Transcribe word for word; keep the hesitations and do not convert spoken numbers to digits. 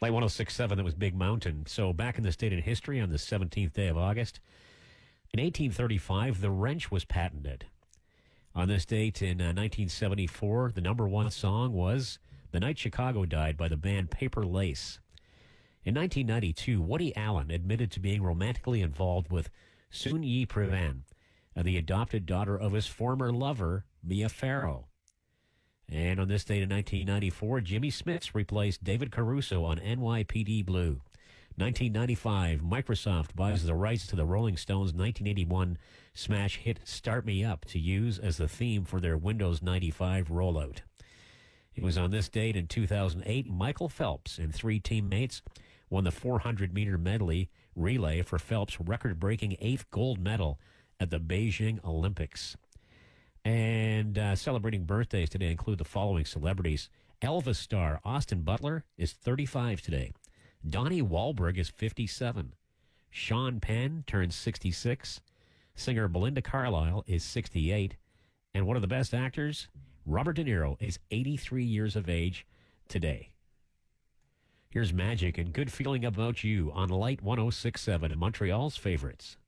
Light one oh six point seven, that was Big Mountain. So back in this date in history, on the seventeenth day of August, in eighteen thirty-five, the wrench was patented. On this date in uh, nineteen seventy-four, the number one song was The Night Chicago Died by the band Paper Lace. In nineteen ninety-two, Woody Allen admitted to being romantically involved with Soon Yi Privan, uh, the adopted daughter of his former lover, Mia Farrow. And on this date in nineteen ninety-four, Jimmy Smits replaced David Caruso on N Y P D Blue. nineteen ninety-five, Microsoft buys the rights to the Rolling Stones' nineteen eighty-one smash hit Start Me Up to use as the theme for their Windows ninety-five rollout. It was on this date in two thousand eight, Michael Phelps and three teammates won the four hundred meter medley relay for Phelps' record-breaking eighth gold medal at the Beijing Olympics. And uh, celebrating birthdays today include the following celebrities. Elvis star Austin Butler is thirty-five today. Donnie Wahlberg is fifty-seven. Sean Penn turns sixty-six. Singer Belinda Carlisle is sixty-eight. And one of the best actors, Robert De Niro, is eighty-three years of age today. Here's Magic and Good Feeling About You on Light one oh six point seven, Montreal's favorites.